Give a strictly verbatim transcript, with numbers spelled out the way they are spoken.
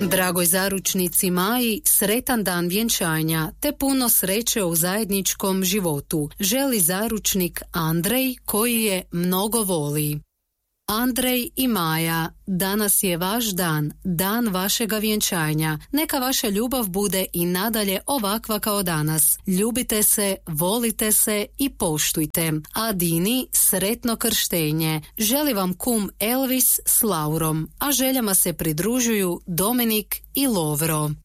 Dragoj zaručnici Maji, sretan dan vjenčanja te puno sreće u zajedničkom životu. Želi zaručnik Andrej koji je mnogo voli. Andrej i Maja, danas je vaš dan, dan vašega vjenčanja. Neka vaša ljubav bude i nadalje ovakva kao danas. Ljubite se, volite se i poštujte. A Dini, sretno krštenje. Želi vam kum Elvis s Laurom, a željama se pridružuju Dominik i Lovro.